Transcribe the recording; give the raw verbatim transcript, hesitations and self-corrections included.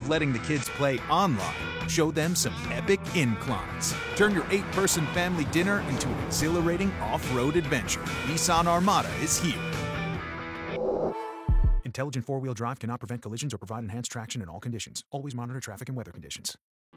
letting the kids play online, show them some epic inclines. Turn your eight-person family dinner into an exhilarating off-road adventure. Nissan Armada is here. Intelligent four-wheel drive cannot prevent collisions or provide enhanced traction in all conditions. Always monitor traffic and weather conditions.